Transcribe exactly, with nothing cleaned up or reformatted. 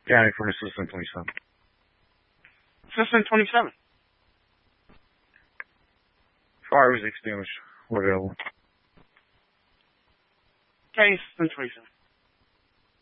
County for an assistant twenty-seven. Assistant twenty-seven. Fire was extinguished. We're available. Okay, assistant twenty-seven.